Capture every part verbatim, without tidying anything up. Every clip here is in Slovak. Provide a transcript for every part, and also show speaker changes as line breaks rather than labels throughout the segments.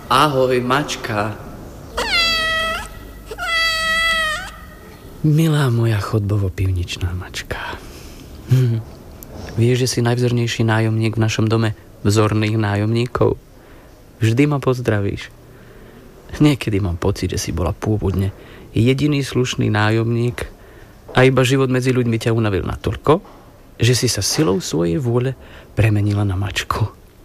Ahoj, mačka. Milá moja chodbovo-pivničná mačka. Hm. Vieš, že si najvzornejší nájomník v našom dome vzorných nájomníkov? Vždy ma pozdravíš. Niekedy mám pocit, že si bola pôvodne jediný slušný nájomník a iba život medzi ľuďmi ťa unavil natoľko, že si sa silou svojej vôle premenila na mačku.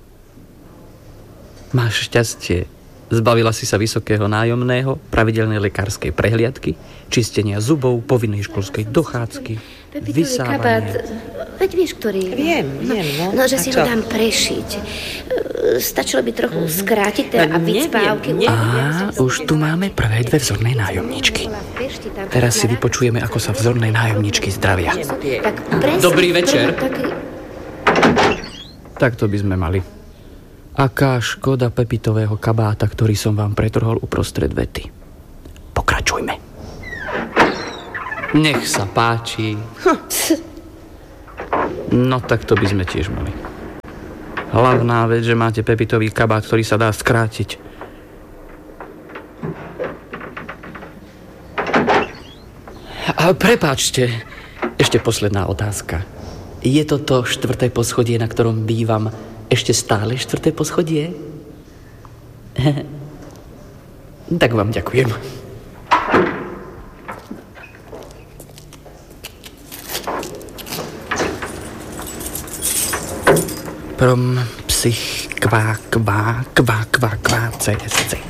Máš šťastie. Zbavila si sa vysokého nájomného, pravidelnej lekárskej prehliadky, čistenia zubov, povinnej školskej dochádzky, vysávania.
Veď vieš, ktorý...
Viem, viem, no.
No, že si ho dám prešiť. Stačilo by trochu mm-hmm. skrátiť teda a vycpávky.
Á, už tu máme prvé dve vzorné nájomničky. Teraz si vypočujeme, ako sa vzorné nájomničky zdravia. Dobrý večer. Tak to by sme mali. Aká škoda pepitového kabáta, ktorý som vám pretrhol uprostred vety. Pokračujme. Nech sa páči. No tak to by sme tiež mali. Hlavná vec, že máte pepitový kabát, ktorý sa dá skrátiť. A prepáčte, ešte posledná otázka. Je to to štvrté poschodie, na ktorom bývam, ešte stále štvrté poschodie? Tak vám ďakujem. Prom, psych, kvá, kvá, kvá, kvá, kvá, c, c, c.